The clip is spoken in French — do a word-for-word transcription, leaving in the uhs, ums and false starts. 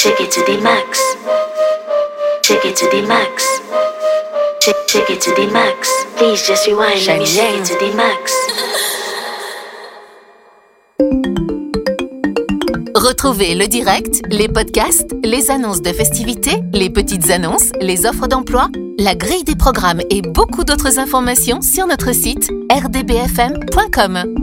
Take it to the max. Take it to the max. Take, take it to the max. Please just rewind. Let me take it to the max. Retrouvez le direct, les podcasts, les annonces de festivités, les petites annonces, les offres d'emploi, la grille des programmes et beaucoup d'autres informations sur notre site r d b f m point com.